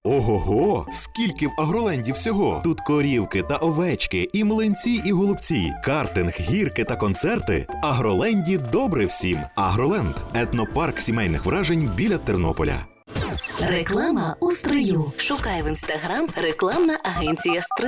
Ого-го! Скільки в Агроленді всього! Тут корівки та овечки, і млинці, і голубці, картинг, гірки та концерти. В Агроленді добре всім. Агроленд – етнопарк сімейних вражень біля Тернополя. Реклама у стрию. Шукай в Інстаграм рекламна агенція «Стрий».